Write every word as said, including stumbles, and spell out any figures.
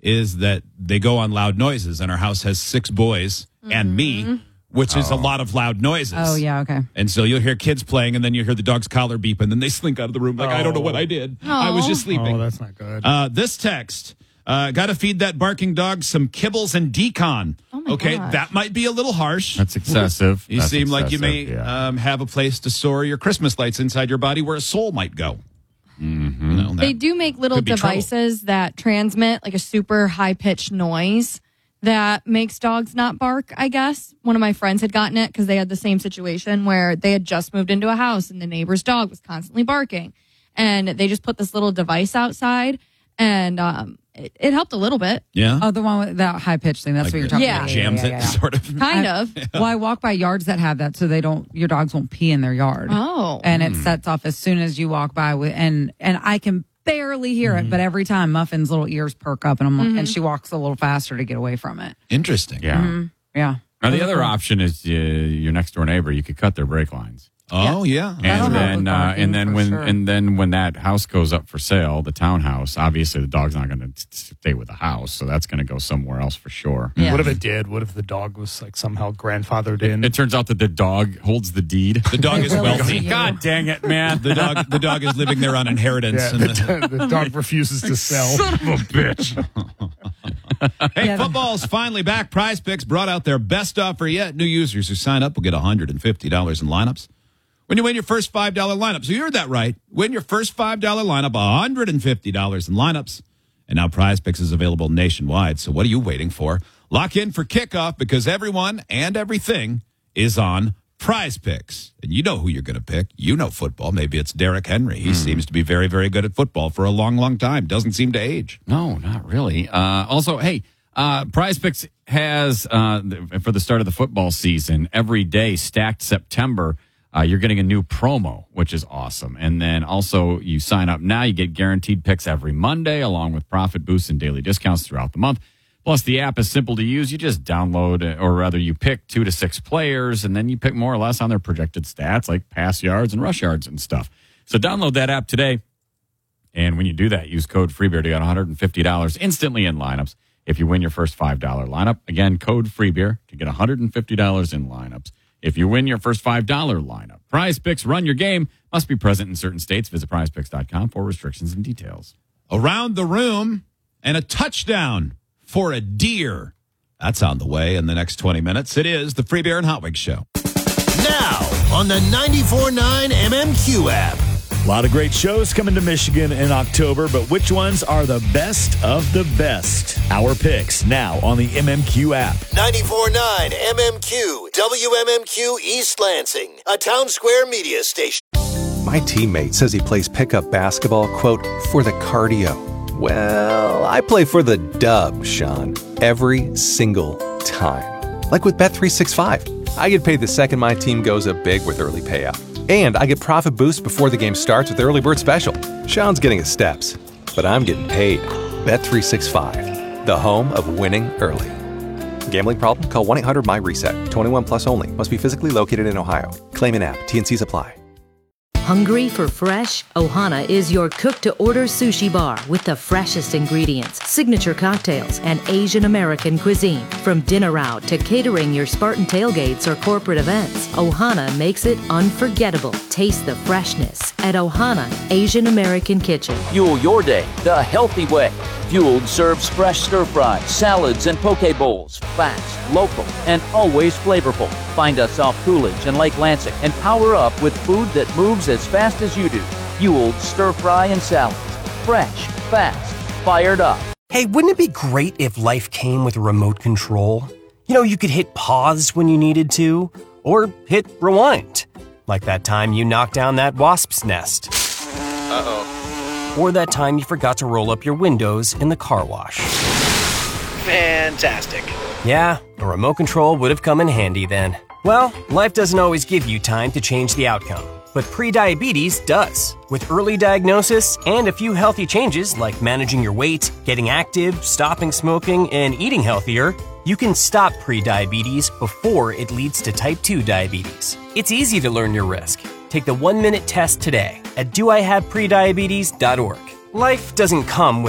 is that they go on loud noises, and our house has six boys mm-hmm. and me, which oh. is a lot of loud noises. Oh, yeah, okay. And so you'll hear kids playing, and then you hear the dog's collar beep, and then they slink out of the room like, oh. I don't know what I did. Oh. I was just sleeping. Oh, that's not good. Uh, this text, uh, got to feed that barking dog some kibbles and decon. Oh my okay, gosh. That might be a little harsh. That's excessive. You that's seem excessive, like you may yeah. um, have a place to store your Christmas lights inside your body where a soul might go. Mm-hmm. You know, they do make little devices trouble. that transmit like a super high-pitched noise that makes dogs not bark, I guess. One of my friends had gotten it because they had the same situation where they had just moved into a house and the neighbor's dog was constantly barking. And they just put this little device outside, and um, it, it helped a little bit. Yeah. Oh, the one with that high pitched thing. That's like what you're talking yeah. about. Jams yeah, yeah, it, yeah, yeah. sort of. Kind I, of. Yeah. Well, I walk by yards that have that so they don't, your dogs won't pee in their yard. Oh. And it sets off as soon as you walk by with, and, and I can barely hear mm-hmm. it, but every time Muffin's little ears perk up and I'm mm-hmm. and she walks a little faster to get away from it. Interesting. Yeah. Mm-hmm. Yeah. Now, the other option is uh, your next door neighbor. You could cut their brake lines. Oh yeah, and then uh, and then when sure. and then when that house goes up for sale, the townhouse, obviously the dog's not going to stay with the house, so that's going to go somewhere else for sure. Yeah. What if it did? What if the dog was like somehow grandfathered in? It, it turns out that the dog holds the deed. The dog is wealthy. God dang it, man! The dog the dog is living there on inheritance. Yeah, and the, the dog refuses to sell. Son of a bitch. Hey, Yeah, football's finally back. Prize Picks brought out their best offer yet. New users who sign up will get one hundred fifty dollars in lineups when you win your first five dollar lineup. So you heard that right. Win your first five dollar lineup, one hundred fifty dollars in lineups. And now Prize Picks is available nationwide. So what are you waiting for? Lock in for kickoff because everyone and everything is on Prize Picks. And you know who you're going to pick. You know football. Maybe it's Derrick Henry. He mm. seems to be very, very good at football for a long, long time. Doesn't seem to age. No, not really. Uh, also, hey, uh, Prize Picks has, uh, for the start of the football season, every day stacked September, uh, you're getting a new promo, which is awesome. And then also you sign up now, you get guaranteed picks every Monday, along with profit boosts and daily discounts throughout the month. Plus, the app is simple to use. You just download, or rather you pick two to six players, and then you pick more or less on their projected stats, like pass yards and rush yards and stuff. So download that app today. And when you do that, use code FREEBEER to get one hundred fifty dollars instantly in lineups if you win your first five dollar lineup. Again, code FREEBEER to get one hundred fifty dollars in lineups if you win your first five dollar lineup. Prize Picks, run your game. Must be present in certain states. Visit prize picks dot com for restrictions and details. Around the room and a touchdown for a deer. That's on the way in the next twenty minutes. It is the Free Beer and Hot Wings Show. Now on the ninety-four point nine M M Q app. A lot of great shows coming to Michigan in October, but which ones are the best of the best? Our picks now on the M M Q app. ninety-four point nine M M Q, W M M Q East Lansing, a Town Square media station. My teammate says he plays pickup basketball, quote, for the cardio. Well, I play for the dub, Sean, every single time. Like with Bet three sixty-five. I get paid the second my team goes up big with early payout. And I get profit boost before the game starts with Early Bird Special. Sean's getting his steps, but I'm getting paid. Bet three sixty-five, the home of winning early. Gambling problem? Call one eight hundred my reset. twenty-one plus only. Must be physically located in Ohio. Claim in app. T N Cs apply. Hungry for fresh? Ohana is your cook-to-order sushi bar with the freshest ingredients, signature cocktails, and Asian American cuisine. From dinner out to catering your Spartan tailgates or corporate events, Ohana makes it unforgettable. Taste the freshness at Ohana Asian American Kitchen. Fuel your day the healthy way. Fueled serves fresh stir-fries, salads, and poke bowls. Fast, local, and always flavorful. Find us off Coolidge and Lake Lansing and power up with food that moves as fast as you do. Fueled stir-fry and salads. Fresh, fast, fired up. Hey, wouldn't it be great if life came with a remote control? You know, you could hit pause when you needed to, or hit rewind. Like that time you knocked down that wasp's nest. Uh-oh. Or that time you forgot to roll up your windows in the car wash. Fantastic. Yeah, a remote control would have come in handy then. Well, life doesn't always give you time to change the outcome, but prediabetes does. With early diagnosis and a few healthy changes like managing your weight, getting active, stopping smoking, and eating healthier, you can stop prediabetes before it leads to type two diabetes. It's easy to learn your risk. Take the one-minute test today at do I have prediabetes dot org. Life doesn't come with